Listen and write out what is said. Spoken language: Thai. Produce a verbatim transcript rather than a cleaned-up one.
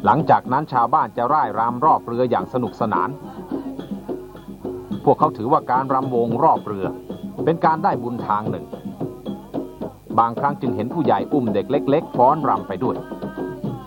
หลังจากนั้นชาวบ้านจะร่ายรำรอบเรืออย่างสนุกสนานพวกเขาถือว่าการรำวงรอบเรือเป็นการได้บุญทางหนึ่งบางครั้งจึงเห็นผู้ใหญ่อุ้มเด็กเล็กๆฟ้อนรำไปด้วย